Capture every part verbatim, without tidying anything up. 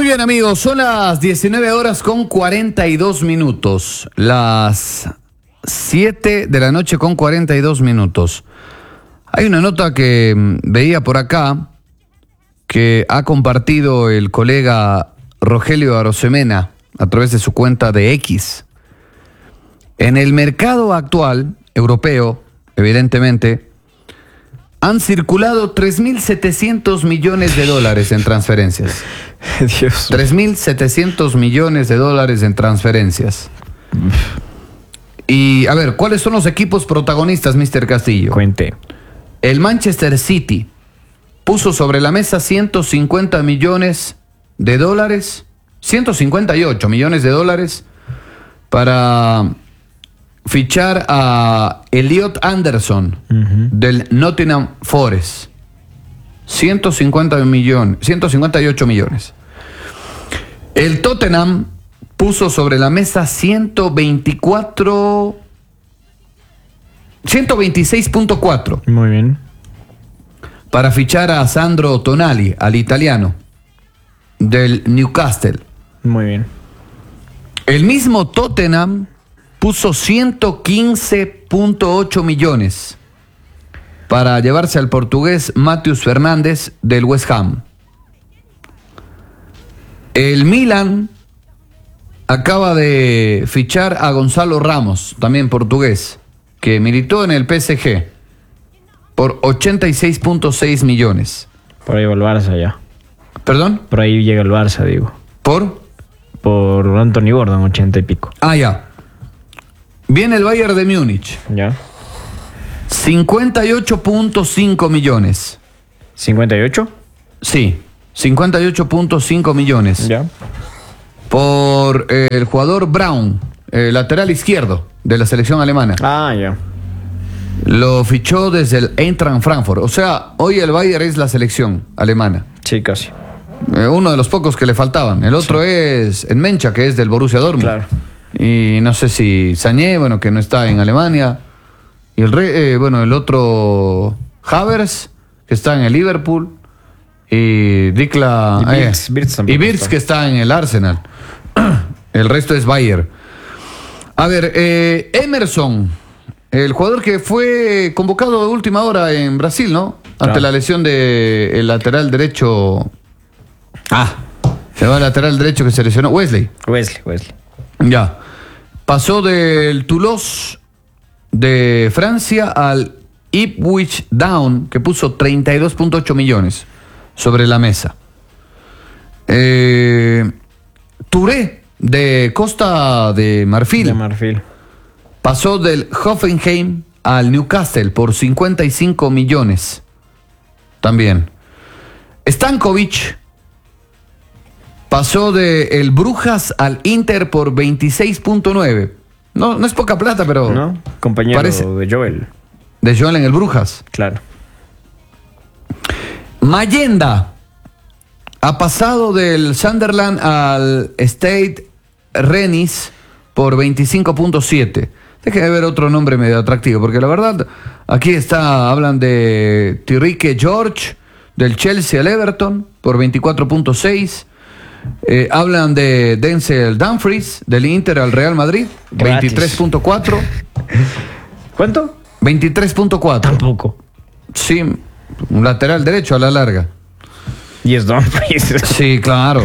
bien, amigos, son las diecinueve horas con cuarenta y dos minutos. Las siete de la noche con cuarenta y dos minutos. Hay una nota que veía por acá que ha compartido el colega Rogelio Arosemena a través de su cuenta de X. En el mercado actual, europeo, evidentemente, han circulado tres mil setecientos millones de dólares en transferencias. Dios. tres mil setecientos millones de dólares en transferencias. Y, a ver, ¿cuáles son los equipos protagonistas, mister Castillo? Cuente. El Manchester City puso sobre la mesa ciento cincuenta millones de dólares, ciento cincuenta y ocho millones de dólares para fichar a Elliot Anderson uh-huh. del Nottingham Forest. ciento cincuenta millones, ciento cincuenta y ocho millones. El Tottenham puso sobre la mesa ciento veinticuatro, ciento veintiséis punto cuatro. Muy bien. Para fichar a Sandro Tonali, al italiano, del Newcastle. Muy bien. El mismo Tottenham puso ciento quince punto ocho millones para llevarse al portugués Matheus Fernández del West Ham. El Milan acaba de fichar a Gonzalo Ramos, también portugués, que militó en el P S G por ochenta y seis punto seis millones. Por ahí va el Barça ya. ¿Perdón? Por ahí llega el Barça, digo. ¿Por? Por Anthony Gordon, ochenta y pico. Ah, ya. Viene el Bayern de Múnich. Ya. cincuenta y ocho punto cinco millones. ¿cincuenta y ocho? Sí, cincuenta y ocho punto cinco millones. Ya. Por eh, el jugador Braun, eh, lateral izquierdo de la selección alemana. Ah, ya. Lo fichó desde el Eintracht Frankfurt. O sea, hoy el Bayern es la selección alemana. Sí, casi. Eh, uno de los pocos que le faltaban. El otro sí. es en Mencha, que es del Borussia Dortmund. Claro. Y no sé si Sané, bueno, que no está en Alemania. Y el re, eh, bueno, el otro Havertz, que está en el Liverpool. Y Dikla y Birz, eh, Birz y Birz que está en el Arsenal. El resto es Bayern. A ver, eh, Emerson, el jugador que fue convocado de última hora en Brasil, ¿no? Ante claro. la lesión del de lateral derecho. Ah, se va el lateral derecho que se lesionó. Wesley. Wesley, Wesley. Ya. Pasó del Toulouse de Francia al Ipswich Town, que puso treinta y dos punto ocho millones sobre la mesa. Eh, Touré, de Costa de Marfil. De Marfil. Pasó del Hoffenheim al Newcastle por cincuenta y cinco millones. También. Stankovic pasó de el Brujas al Inter por veintiséis punto nueve. No, no es poca plata, pero... No, compañero parece, de Joel. De Joel en el Brujas. Claro. Mayenda ha pasado del Sunderland al Stade Rennes por veinticinco punto siete. Déjeme ver otro nombre medio atractivo, porque la verdad, aquí está, hablan de Tyreke George, del Chelsea al Everton, por veinticuatro punto seis. Eh, hablan de Denzel Dumfries, del Inter al Real Madrid, veintitrés punto cuatro. ¿Cuánto? veintitrés punto cuatro. Tampoco. Sí, un lateral derecho a la larga. Y es Dumfries. Sí, claro.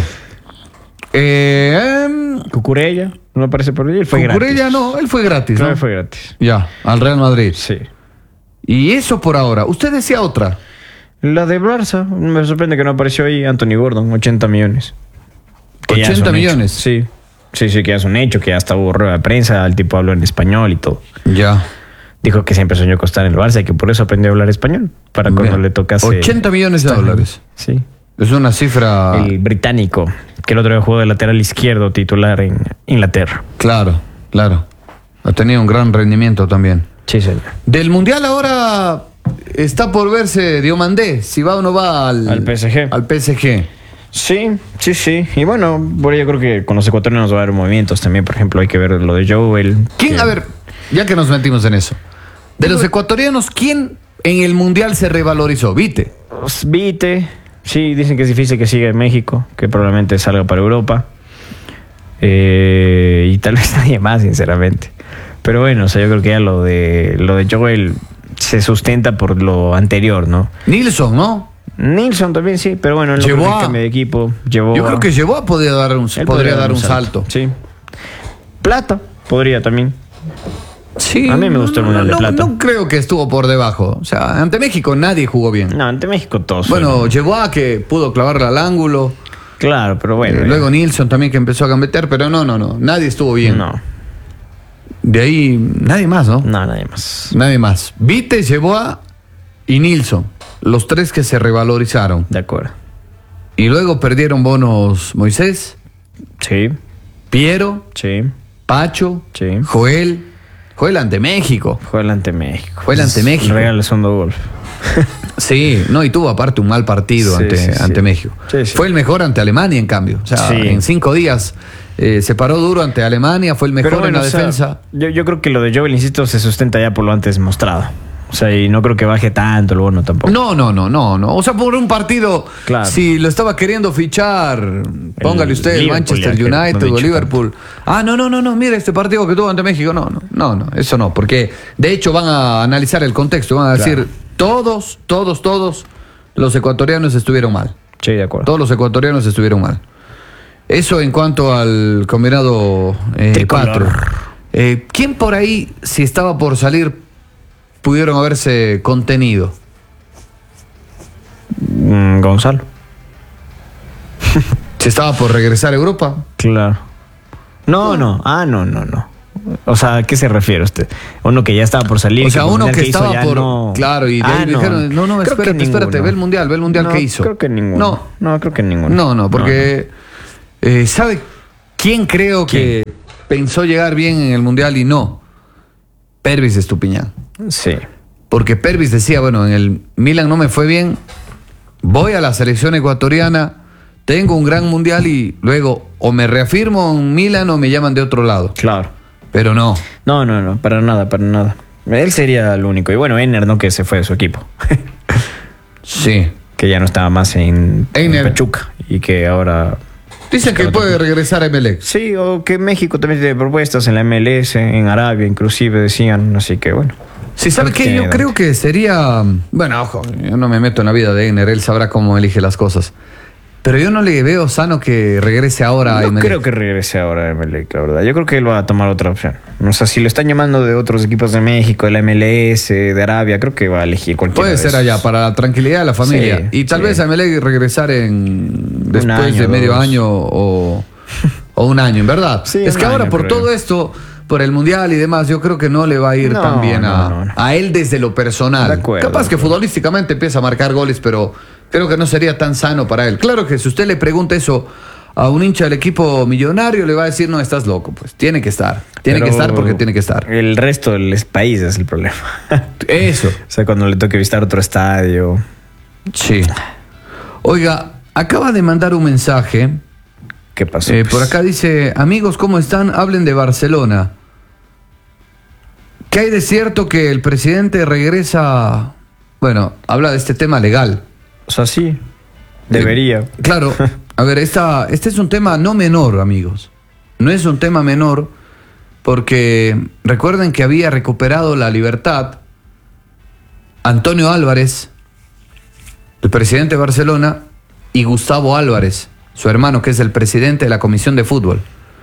Eh, Cucurella, no aparece por ahí. Él fue Cucurella gratis. no, él fue gratis. Claro, ¿no? fue gratis. Ya, al Real Madrid. Sí. Y eso por ahora. Usted decía otra. La de Barça, me sorprende que no apareció ahí Anthony Gordon, ochenta millones. Que ochenta millones. Sí. Sí, sí, que ya es un hecho, que ya hasta hubo rueda de prensa, el tipo habló en español y todo. Ya. Dijo que siempre soñó con estar en el Barça y que por eso aprendió a hablar español. Para cuando Bien. le tocase... ochenta millones de dólares. Sí. Es una cifra... El británico, que el otro día jugó de lateral izquierdo titular en Inglaterra. Claro, claro. Ha tenido un gran rendimiento también. Sí, señor. Del Mundial ahora está por verse Diomandé, si va o no va al... Al P S G. Al P S G. Sí, sí, sí. Y bueno, por yo creo que con los ecuatorianos va a haber movimientos también. Por ejemplo, hay que ver lo de Joel. ¿Quién? Que... A ver, ya que nos metimos en eso. De los ecuatorianos, ¿quién en el Mundial se revalorizó? ¿Vite? Vite, Sí, dicen que es difícil que siga en México, que probablemente salga para Europa. Eh, y tal vez nadie más, sinceramente. Pero bueno, o sea, yo creo que ya lo de lo de Joel se sustenta por lo anterior, ¿no? Nilsson, ¿no? Nilsson también sí, pero bueno, él Llevó no a- cambio de equipo. Llevó Yo a- creo que Yeboah podría dar un, él podría dar un salto. Sí. Plata podría también. Sí, A mí me gustó el Mundial de no, Plata. No creo que estuvo por debajo. O sea, ante México nadie jugó bien. No, ante México todos. Bueno, fueron- Yeboah que pudo clavarla al ángulo. claro, pero bueno. Eh, ya. luego Nilsson también que empezó a gambetear, pero no, no, no. Nadie estuvo bien. No, De ahí, nadie más, ¿no? no, nadie más. Nadie más. Vite, Yeboah y Nilsson. Los tres que se revalorizaron. De acuerdo. Y luego perdieron bonos Moisés, Sí, Piero, sí. Pacho, Sí. Joel. Joel ante México. Joel ante México. Joel ante Es México. Real el segundo gol. Sí, no, y tuvo aparte un mal partido Sí, ante, sí, sí. ante México. Sí, sí. Fue el mejor ante Alemania, en cambio. O sea, Sí. en cinco días eh, se paró duro ante Alemania, fue el mejor Pero bueno, en la o sea, defensa. yo, yo creo que lo de Joel, insisto, se sustenta ya por lo antes mostrado. O sea, y no creo que baje tanto el bono tampoco. No, no, no, no, no. O sea, por un partido, Claro. si lo estaba queriendo fichar, póngale usted el Liverpool, Manchester ya que no he United o dicho Liverpool. Ah, no, no, no, no, mire este partido que tuvo ante México. No, no, no, no, eso no, porque de hecho van a analizar el contexto, van a decir, Claro. todos, todos, todos los ecuatorianos estuvieron mal. Sí, de acuerdo. Todos los ecuatorianos estuvieron mal. Eso en cuanto al combinado eh, Tricolor. cuatro. Eh, ¿Quién por ahí, si estaba por salir, pudieron haberse contenido? Mm, Gonzalo. Si estaba por regresar a Europa. Claro. No, no. Ah, no, no, no. O sea, ¿a qué se refiere usted? Uno que ya estaba por salir. O sea, el uno mundial que hizo estaba ya por. no- Claro, y de Ah, ahí dijeron, no, no, Creo que espérate, espérate, ninguno. ve el mundial, ve el mundial No, que hizo. Creo que ninguno. No, No, creo que ninguno. no, no, porque. eh, ¿Sabe quién creo que pensó llegar bien en el mundial y no? Pervis Estupiñán. No. Sí. Porque Pervis decía, bueno, en el Milan no me fue bien, voy a la selección ecuatoriana, tengo un gran mundial y luego o me reafirmo en Milan o me llaman de otro lado. Claro. Pero no. No, no, no, para nada, para nada. Él sería el único. Y bueno, Ener, ¿no? Que se fue de su equipo. Sí. Que ya no estaba más en, en Einer. Pachuca. Y que ahora... Dicen que puede regresar a M L X. Sí, o que México también tiene propuestas en la M L S, en Arabia inclusive decían. Así que bueno. Si sabe Creo que que yo tiene creo que sería. Bueno, ojo, yo no me meto en la vida de Einer, él sabrá cómo elige las cosas. Pero yo no le veo sano que regrese ahora a No M L X. creo que regrese ahora a M L S, la verdad. Yo creo que él va a tomar otra opción. O sea, si lo están llamando de otros equipos de México, de la M L S, de Arabia, creo que va a elegir cualquiera. Puede de ser esos. allá, para la tranquilidad de la familia. Sí, y tal sí. vez a M L X regresar en después año, de medio dos. año o, o un año, en verdad. Sí, es un que ahora año, por creo. todo esto, por el mundial y demás, yo creo que no le va a ir No, tan bien a, no, no, no. a él desde lo personal. De acuerdo, Capaz de que acuerdo. futbolísticamente empieza a marcar goles, pero creo que no sería tan sano para él. Claro que si usted le pregunta eso a un hincha del equipo millonario, le va a decir, no, estás loco, pues tiene que estar. Tiene Pero que estar porque tiene que estar. El resto del país es el problema. Eso. O sea, cuando le toque visitar otro estadio. Sí. Oiga, acaba de mandar un mensaje. ¿Qué pasó? Eh, pues? por acá dice, amigos, ¿cómo están? Hablen de Barcelona. ¿Qué hay de cierto que el presidente regresa? Bueno, habla de este tema legal. O sea, sí. Debería. Claro, a ver, esta, este es un tema no menor, amigos. No es un tema menor porque recuerden que había recuperado la libertad Antonio Álvarez, el presidente de Barcelona, y Gustavo Álvarez, su hermano, que es el presidente de la Comisión de Fútbol.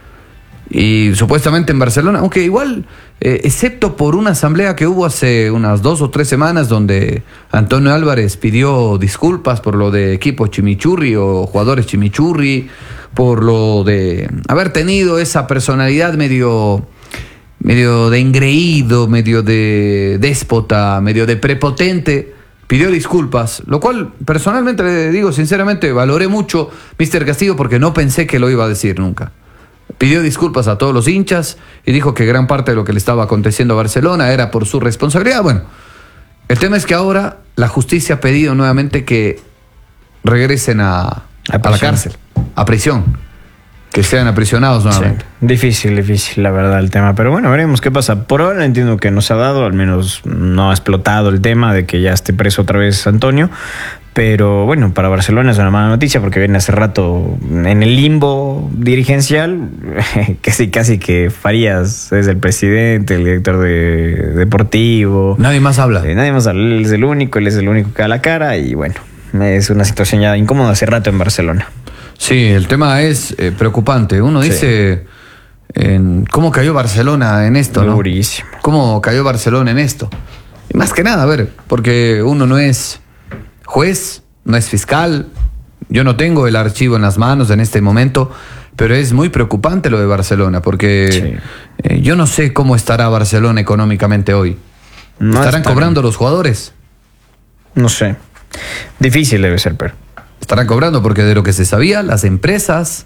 Y supuestamente en Barcelona, aunque igual, eh, excepto por una asamblea que hubo hace unas dos o tres semanas donde Antonio Álvarez pidió disculpas por lo de equipo chimichurri o jugadores chimichurri, por lo de haber tenido esa personalidad medio, medio de engreído, medio de déspota, medio de prepotente, pidió disculpas, lo cual personalmente le digo sinceramente, valoré mucho mister Castillo porque no pensé que lo iba a decir nunca. Pidió disculpas a todos los hinchas y dijo que gran parte de lo que le estaba aconteciendo a Barcelona era por su responsabilidad. Bueno, el tema es que ahora la justicia ha pedido nuevamente que regresen a, a, la prisión. cárcel, a prisión, que sean aprisionados nuevamente. Sí. Difícil, difícil, la verdad, el tema. Pero bueno, veremos qué pasa. Por ahora entiendo que no se ha dado, al menos no ha explotado el tema de que ya esté preso otra vez Antonio. Pero bueno, para Barcelona es una mala noticia porque viene hace rato en el limbo dirigencial, casi casi que Farías es el presidente, el director de, deportivo. Nadie más habla. Eh, nadie más habla, él es el único, él es el único que da la cara y bueno, es una situación ya incómoda hace rato en Barcelona. Sí, el tema es eh, preocupante. Uno dice, sí. eh, ¿cómo cayó Barcelona en esto? Durísimo. ¿No? ¿Cómo cayó Barcelona en esto? Y más que nada, a ver, porque uno no es juez, no es fiscal, yo no tengo el archivo en las manos en este momento, pero es muy preocupante lo de Barcelona, porque sí. eh, yo no sé cómo estará Barcelona económicamente hoy. No ¿Estarán está cobrando bien. Los jugadores? No sé. Difícil debe ser, pero... Estarán cobrando porque de lo que se sabía, las empresas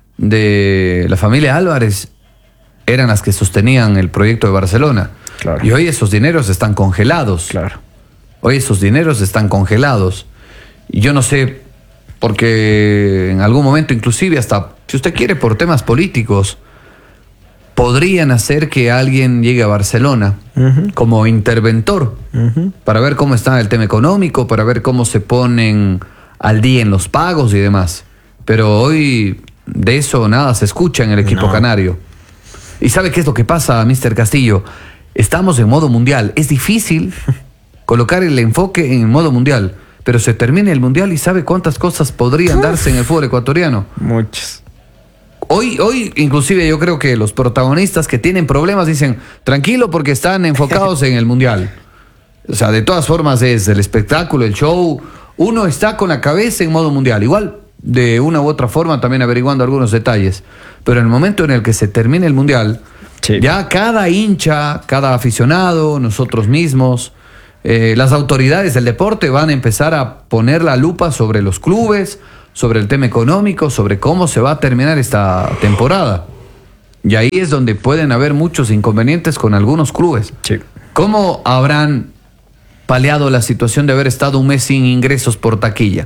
de la familia Álvarez eran las que sostenían el proyecto de Barcelona. Claro. Y hoy esos dineros están congelados. Claro. Hoy esos dineros están congelados. Y yo no sé, porque en algún momento, inclusive hasta, si usted quiere, por temas políticos, podrían hacer que alguien llegue a Barcelona uh-huh. como interventor uh-huh. para ver cómo está el tema económico, para ver cómo se ponen al día en los pagos y demás. Pero hoy de eso nada se escucha en el equipo no. canario. ¿Y sabe qué es lo que pasa, mister Castillo? Estamos en modo mundial. Es difícil colocar el enfoque en modo mundial, pero se termina el mundial y ¿sabe cuántas cosas podrían Uf. darse en el fútbol ecuatoriano? Muchas. Hoy, hoy, inclusive, yo creo que los protagonistas que tienen problemas dicen, tranquilo porque están enfocados en el mundial. O sea, de todas formas es el espectáculo, el show. Uno está con la cabeza en modo mundial. Igual, de una u otra forma, también averiguando algunos detalles. Pero en el momento en el que se termine el mundial, sí. ya cada hincha, cada aficionado, nosotros mismos, eh, las autoridades del deporte van a empezar a poner la lupa sobre los clubes, sobre el tema económico, sobre cómo se va a terminar esta temporada. Y ahí es donde pueden haber muchos inconvenientes con algunos clubes. Sí. ¿Cómo habrán paliado la situación de haber estado un mes sin ingresos por taquilla?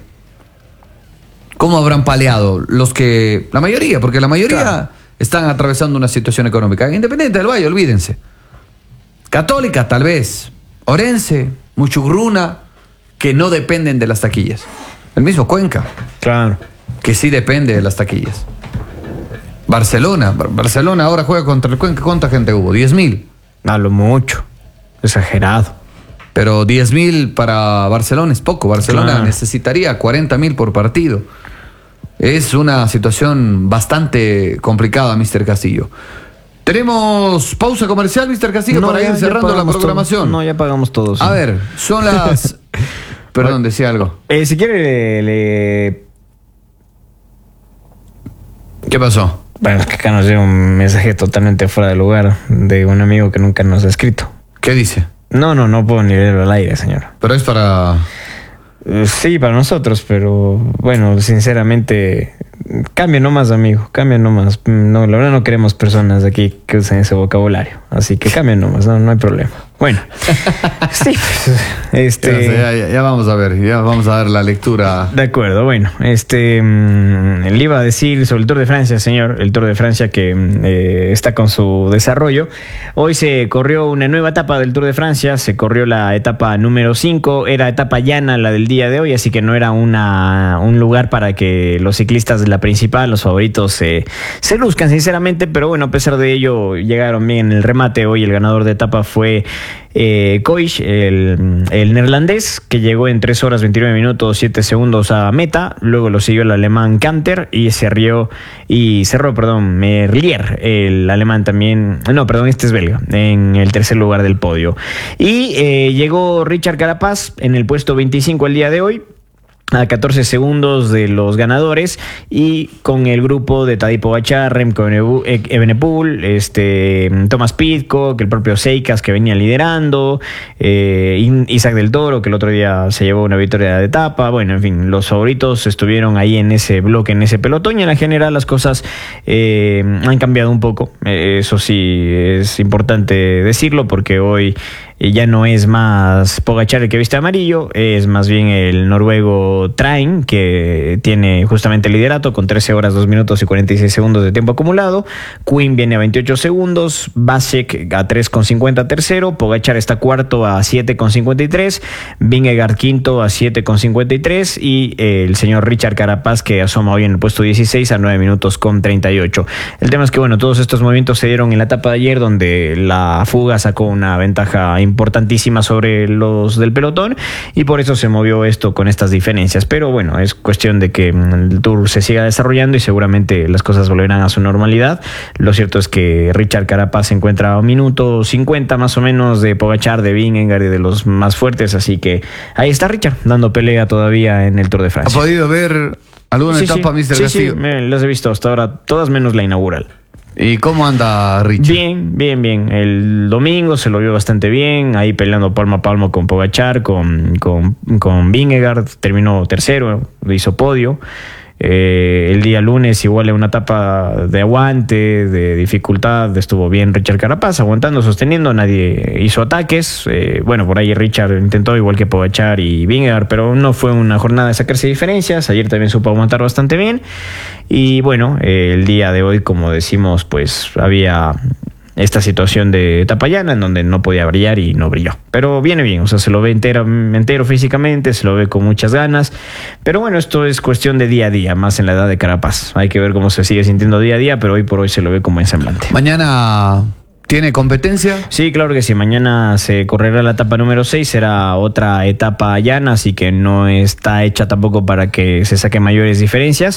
¿Cómo habrán paliado? Los que, la mayoría, porque la mayoría claro. están atravesando una situación económica. Independiente del Valle, olvídense. Católica, tal vez. Orense, Muchugruna, que no dependen de las taquillas. El mismo Cuenca. Claro. Que sí depende de las taquillas. Barcelona. Barcelona ahora juega contra el Cuenca. ¿Cuánta gente hubo? diez mil. A lo mucho. Exagerado. Pero diez mil para Barcelona es poco. Barcelona claro. necesitaría cuarenta mil por partido. Es una situación bastante complicada, mister Castillo. ¿Tenemos pausa comercial, mister Castillo, no, para ya, ir cerrando la programación? Todo. No, ya pagamos todos. A ver, son las... Perdón, decía algo. Eh, si quiere, le, le... ¿Qué pasó? Bueno, es que acá nos llega un mensaje totalmente fuera de lugar de un amigo que nunca nos ha escrito. ¿Qué dice? No, no, no puedo ni leerlo al aire, señor. Pero es para... Sí, para nosotros, pero bueno, sinceramente, cambia nomás, amigo, cambia nomás. No, la verdad no queremos personas aquí que usen ese vocabulario, así que cambia nomás, no, no hay problema. Bueno, sí, pues, este... Ya, ya, ya vamos a ver, ya vamos a dar la lectura. De acuerdo, bueno, este, mmm, le iba a decir sobre el Tour de Francia, señor, el Tour de Francia que eh, está con su desarrollo. Hoy se corrió una nueva etapa del Tour de Francia, se corrió la etapa número cinco, era etapa llana la del día de hoy, así que no era una, un lugar para que los ciclistas de la principal, los favoritos, eh, se luzcan sinceramente, pero bueno, a pesar de ello llegaron bien en el remate. Hoy el ganador de etapa fue eh, Koich, el, el neerlandés, que llegó en tres horas veintinueve minutos siete segundos a meta. Luego lo siguió el alemán Canter y cerró, y cerró, perdón, Merlier, el alemán también, no, perdón, este es belga, en el tercer lugar del podio. Y eh, llegó Richard Carapaz en el puesto veinticinco el día de hoy, a catorce segundos de los ganadores, y con el grupo de Tadej Pogačar, Remco Evenepoel, este, Thomas Pidcock, el propio Seikas, que venía liderando, eh, Isaac del Toro, que el otro día se llevó una victoria de etapa. Bueno, en fin, los favoritos estuvieron ahí en ese bloque, en ese pelotón, y en la general las cosas eh, han cambiado un poco. Eh, eso sí, es importante decirlo, porque hoy eh, ya no es más Pogačar el que viste amarillo, es más bien el noruego Train, que tiene justamente el liderato con trece horas, dos minutos y cuarenta y seis segundos de tiempo acumulado. Quinn viene a veintiocho segundos, Vasek a tres con cincuenta tercero, Pogačar está cuarto a siete con cincuenta y tres, Vingegaard quinto a siete con cincuenta y tres y eh, el señor Richard Carapaz, que asoma hoy en el puesto dieciséis a nueve minutos con treinta y ocho. El tema es que, bueno, todos estos movimientos se dieron en la etapa de ayer, donde la fuga sacó una ventaja importantísima sobre los del pelotón y por eso se movió esto con estas diferencias. Pero bueno, es cuestión de que el Tour se siga desarrollando y seguramente las cosas volverán a su normalidad. Lo cierto es que Richard Carapaz se encuentra a un minuto cincuenta más o menos de Pogačar, de Vingegaard y de los más fuertes, así que ahí está Richard dando pelea todavía en el Tour de Francia. ¿Ha podido ver alguna sí, etapa, sí. mister Sí, Castillo? sí, me, las he visto hasta ahora, todas menos la inaugural. ¿Y cómo anda Richard? Bien, bien, bien. El domingo se lo vio bastante bien, ahí peleando palmo a palmo con Pogačar, con, con, con Vingegaard, terminó tercero, hizo podio. Eh, el día lunes igual en una etapa de aguante, de dificultad, estuvo bien Richard Carapaz, aguantando, sosteniendo, nadie hizo ataques. Eh, bueno, por ahí Richard intentó igual que Pogačar y Vingegaard, pero no fue una jornada de sacarse diferencias. Ayer también supo aguantar bastante bien. Y bueno, eh, el día de hoy, como decimos, pues había esta situación de etapa llana en donde no podía brillar y no brilló. Pero viene bien, o sea, se lo ve entero, entero físicamente, se lo ve con muchas ganas. Pero bueno, esto es cuestión de día a día, más en la edad de Carapaz. Hay que ver cómo se sigue sintiendo día a día, pero hoy por hoy se lo ve con buen semblante. Mañana ¿tiene competencia? Sí, claro que sí. Mañana se correrá la etapa número seis, será otra etapa llana, así que no está hecha tampoco para que se saquen mayores diferencias.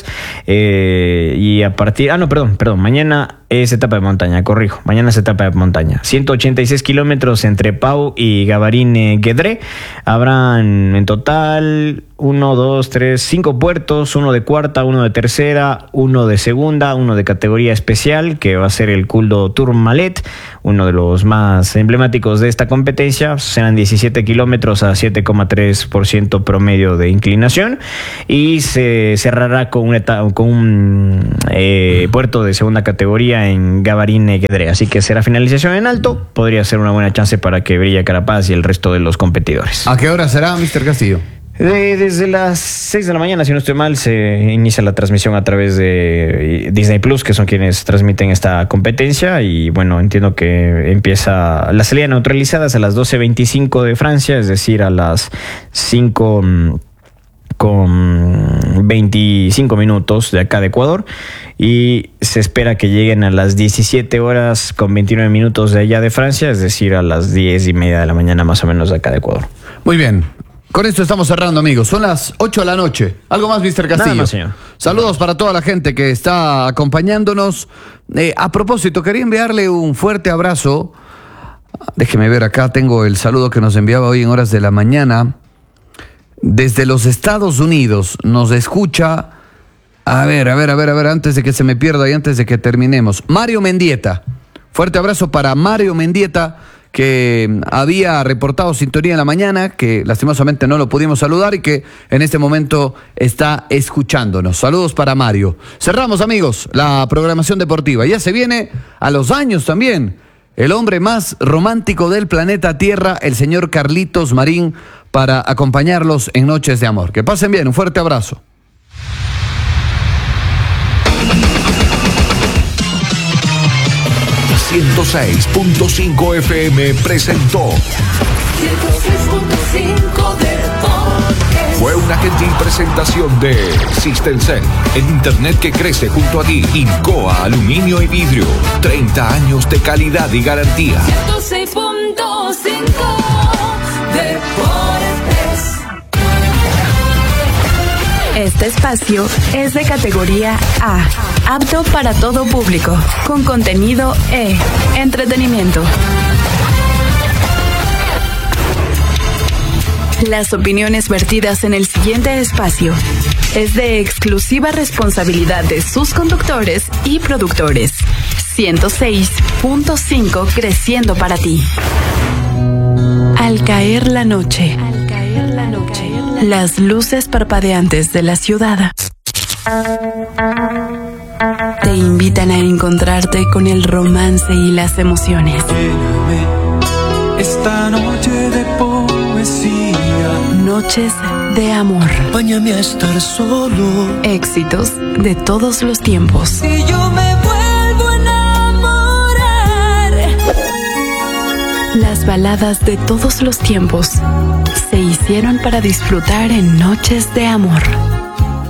Eh, y a partir... Ah, no, perdón, perdón. Mañana es etapa de montaña, corrijo. Mañana es etapa de montaña. ciento ochenta y seis kilómetros entre Pau y Gavarine-Guedré. Habrán en total uno, dos, tres, cinco puertos, uno de cuarta, uno de tercera, uno de segunda, uno de categoría especial, que va a ser el Culdo Tourmalet, uno de los más emblemáticos de esta competencia. Serán diecisiete kilómetros a siete coma tres por ciento promedio de inclinación y se cerrará con, una, con un eh, puerto de segunda categoría en Gavarine-Guedré. Así que será finalización en alto. Podría ser una buena chance para que brille Carapaz y el resto de los competidores. ¿A qué hora será, mister Castillo? De, desde las seis de la mañana, si no estoy mal, se inicia la transmisión a través de Disney Plus, que son quienes transmiten esta competencia. Y bueno, entiendo que empieza la salida neutralizadas a las doce veinticinco de Francia, es decir, a las cinco con veinticinco minutos de acá de Ecuador, y se espera que lleguen a las diecisiete horas con veintinueve minutos de allá de Francia, es decir, a las diez y media de la mañana más o menos de acá de Ecuador. Muy bien. Con esto estamos cerrando, amigos. Son las ocho de la noche. ¿Algo más, mister Castillo? Nada más, señor. Saludos para toda la gente que está acompañándonos. Eh, a propósito, quería enviarle un fuerte abrazo. Déjeme ver, acá tengo el saludo que nos enviaba hoy en horas de la mañana. Desde los Estados Unidos nos escucha. A ver, a ver, a ver, a ver, antes de que se me pierda y antes de que terminemos. Mario Mendieta. Fuerte abrazo para Mario Mendieta, que había reportado sintonía en la mañana, que lastimosamente no lo pudimos saludar y que en este momento está escuchándonos. Saludos para Mario. Cerramos, amigos, la programación deportiva. Ya se viene a los años también el hombre más romántico del planeta Tierra, el señor Carlitos Marín, para acompañarlos en Noches de Amor. Que pasen bien, un fuerte abrazo. ciento seis punto cinco F M presentó ciento seis punto cinco Deportes. Fue una gentil presentación de Sistencel, el internet que crece junto a ti. Incoa Aluminio y Vidrio, treinta años de calidad y garantía. ciento seis punto cinco Deportes. Este espacio es de categoría A, apto para todo público, con contenido E, entretenimiento. Las opiniones vertidas en el siguiente espacio es de exclusiva responsabilidad de sus conductores y productores. ciento seis punto cinco creciendo para ti. Al caer la noche, al caer la noche, las luces parpadeantes de la ciudad te invitan a encontrarte con el romance y las emociones. esta noche de poesía. Noches de amor. Acompáñame a estar solo. Éxitos de todos los tiempos. Si yo me vuelvo a enamorar. Las baladas de todos los tiempos se hicieron para disfrutar en Noches de Amor.